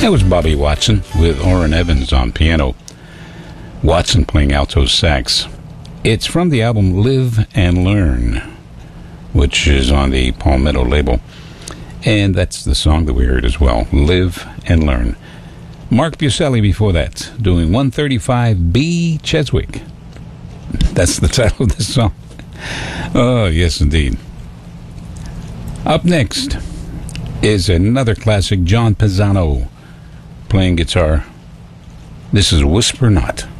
That was Bobby Watson with Orrin Evans on piano. Watson playing alto sax. It's from the album Live and Learn, which is on the Palmetto label. And that's the song that we heard as well, Live and Learn. Mark Buselli before that, doing 135B Cheswick. That's the title of the song. Oh, yes, indeed. Up next is another classic, John Pisano playing guitar. This is Whisper Not.